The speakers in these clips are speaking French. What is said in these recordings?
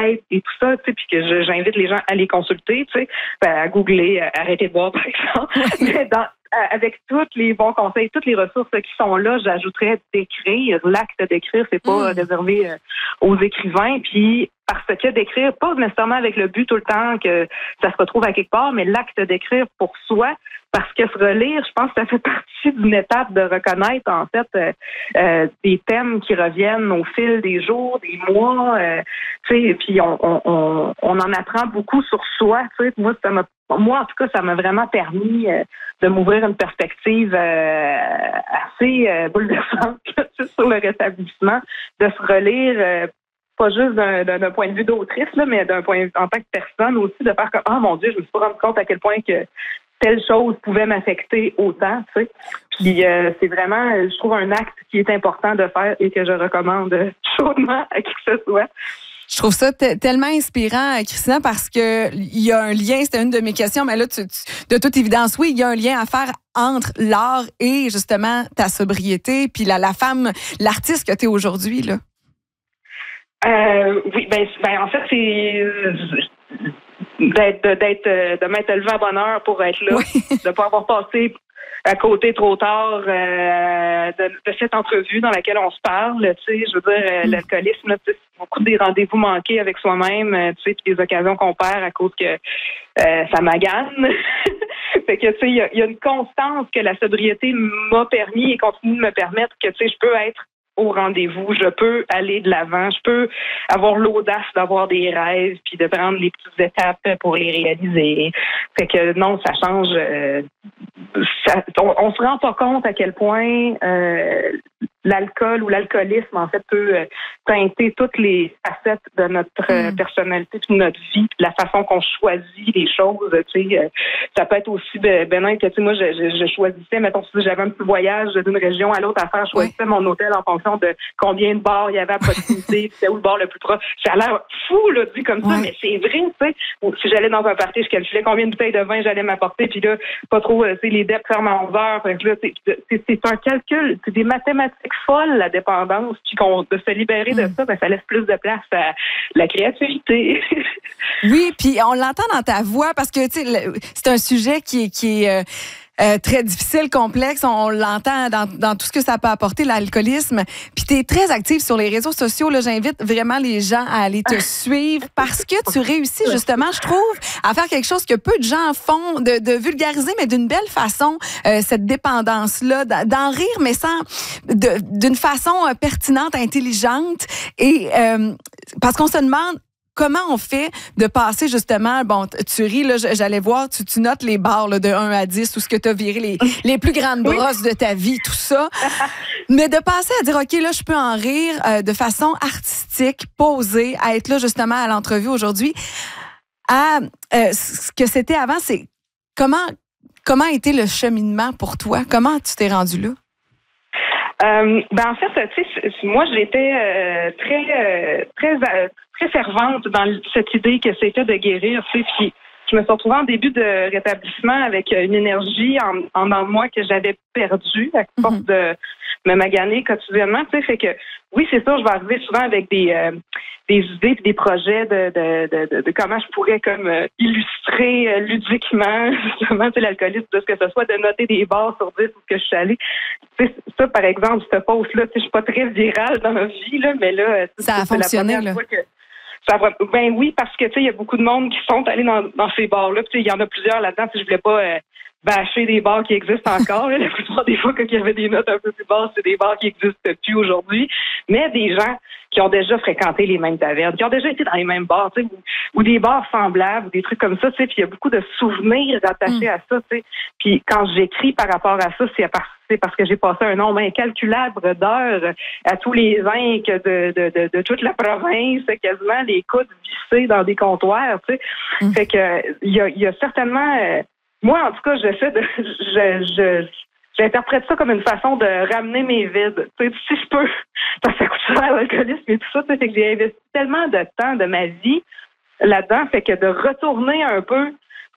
enquêtes et tout ça, tu sais, puis que j'invite les gens à les consulter, tu sais, à googler, arrêter de boire, par exemple. Mais avec tous les bons conseils, toutes les ressources qui sont là, j'ajouterais d'écrire. L'acte d'écrire, c'est pas réservé aux écrivains. Puis parce que d'écrire, pas nécessairement avec le but tout le temps que ça se retrouve à quelque part, mais l'acte d'écrire pour soi, parce que se relire, je pense que ça fait partie d'une étape de reconnaître, en fait, des thèmes qui reviennent au fil des jours, des mois, tu sais, puis on en apprend beaucoup sur soi, tu sais. Moi, en tout cas, ça m'a vraiment permis de m'ouvrir une perspective assez bouleversante sur le rétablissement, de se relire pas juste d'un point de vue d'autrice, là, mais d'un point en tant que personne aussi, de faire comme « Ah, mon Dieu, je me suis pas rendu compte à quel point que telle chose pouvait m'affecter autant, tu sais. » Puis c'est vraiment, je trouve, un acte qui est important de faire et que je recommande chaudement à qui que ce soit. Je trouve ça tellement inspirant, Christina, parce que il y a un lien, c'était une de mes questions, mais là, de toute évidence, oui, il y a un lien à faire entre l'art et justement ta sobriété, puis la femme, l'artiste que tu es aujourd'hui, là. Oui, ben en fait, c'est de m'être levé à bonne heure pour être là, de pas avoir passé à côté trop tard de cette entrevue dans laquelle on se parle. Tu sais, je veux dire, l'alcoolisme, là, c'est beaucoup des rendez-vous manqués avec soi-même, tu sais, puis des occasions qu'on perd à cause que ça magane. Fait que, tu sais, il y a une constance que la sobriété m'a permis et continue de me permettre que, tu sais, je peux être au rendez-vous, je peux aller de l'avant, je peux avoir l'audace d'avoir des rêves puis de prendre les petites étapes pour les réaliser. Fait que non, ça change. On se rend pas compte à quel point l'alcool ou l'alcoolisme, en fait, peut teinter toutes les facettes de notre personnalité, de notre vie, de la façon qu'on choisit les choses. Tu sais, ça peut être aussi bénin que, tu sais, moi, je choisissais, mettons, si j'avais un petit voyage d'une région à l'autre à faire, je choisissais mon hôtel en fonction de combien de bars il y avait à proximité, c'était où le bar le plus proche. Ça a l'air fou, là, dit comme ça, mais c'est vrai, tu sais. Si j'allais dans un party, je calculais combien de bouteilles de vin j'allais m'apporter, puis là, pas trop, tu sais, les dettes ferment à 11 heures. Fait que là, c'est un calcul, c'est des mathématiques folles, la dépendance, puis de se libérer de ça, ben, ça laisse plus de place à la créativité. Oui, puis on l'entend dans ta voix, parce que, tu sais, c'est un sujet qui est très difficile, complexe. On l'entend dans tout ce que ça peut apporter, l'alcoolisme. Puis tu es très active sur les réseaux sociaux. Là, j'invite vraiment les gens à aller te suivre parce que tu réussis justement, je trouve, à faire quelque chose que peu de gens font, de vulgariser, mais d'une belle façon, cette dépendance-là, d'en rire, mais d'une façon pertinente, intelligente. Et parce qu'on se demande comment on fait de passer justement, bon, tu ris, là, j'allais voir, tu notes les barres là, de 1 à 10, ou ce que tu as viré, les plus grandes brosses de ta vie, tout ça. Mais de passer à dire, OK, là, je peux en rire de façon artistique, posée, à être là justement à l'entrevue aujourd'hui. Ce que c'était avant, c'est comment a été le cheminement pour toi? Comment tu t'es rendu là? En fait, tu sais, moi, j'étais très fervente dans cette idée que c'était de guérir, tu sais, puis je me suis retrouvée en début de rétablissement avec une énergie en moi que j'avais perdue à force de me maganer quotidiennement, tu sais, fait que oui, c'est sûr, je vais arriver souvent avec des idées et des projets de comment je pourrais comme illustrer ludiquement justement, tu sais, l'alcoolisme, de ce que ce soit de noter des barres sur 10 où que je suis allée. Tu sais, ça, par exemple, cette post-là, tu sais, je suis pas très virale dans ma vie, là, mais là, ça a fonctionné, là. Ben oui, parce que tu sais, il y a beaucoup de monde qui sont allés dans ces bars-là. Tu sais, il y en a plusieurs là-dedans. Tu sais, je voulais pas bâcher des bars qui existent encore. Là. La plupart des fois, quand il y avait des notes un peu plus basses, c'est des bars qui n'existent plus aujourd'hui. Mais des gens qui ont déjà fréquenté les mêmes tavernes, qui ont déjà été dans les mêmes bars, tu sais, ou des bars semblables, ou des trucs comme ça, tu sais. Puis il y a beaucoup de souvenirs attachés à ça, tu sais. Puis quand j'écris par rapport à ça, c'est parce que j'ai passé un nombre incalculable d'heures à tous les zincs de toute la province, quasiment les coudes vissés dans des comptoirs, tu sais. Fait que il y a certainement moi, en tout cas, j'interprète ça comme une façon de ramener mes vides. Tu sais, si je peux, parce que ça coûte cher l'alcoolisme et tout ça, tu sais, fait que j'ai investi tellement de temps de ma vie là-dedans, fait que de retourner un peu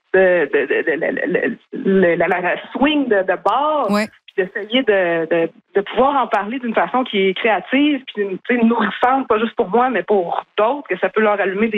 la swing de bar, puis d'essayer de pouvoir en parler d'une façon qui est créative, puis nourrissante, pas juste pour moi, mais pour d'autres, que ça peut leur allumer